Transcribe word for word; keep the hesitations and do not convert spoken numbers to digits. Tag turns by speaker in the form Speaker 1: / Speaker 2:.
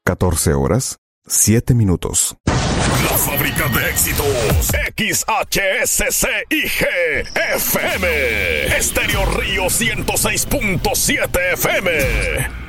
Speaker 1: catorce horas, siete minutos.
Speaker 2: La fábrica de éxitos. X H S C I G F M. Estéreo Río ciento seis punto siete F M.